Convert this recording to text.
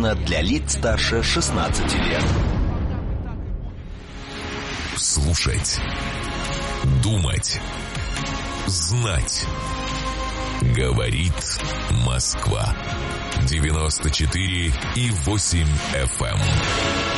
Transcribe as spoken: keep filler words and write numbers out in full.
предназначена для лиц старше шестнадцати лет. Слушать, думать, знать. Говорит Москва. девяносто четыре и восемь эф эм.